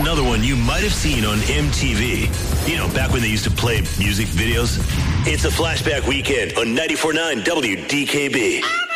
another one you might have seen on MTV. You know, back when they used to play music videos. It's a flashback weekend on 94.9 WDKB.